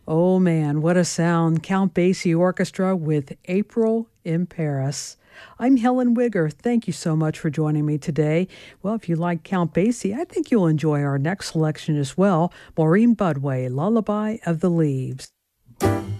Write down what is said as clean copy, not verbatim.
Oh man, what a sound. Count Basie Orchestra with April in Paris. I'm Helen Wigger. Thank you so much for joining me today. Well, if you like Count Basie, I think you'll enjoy our next selection as well. Maureen Budway, Lullaby of the Leaves.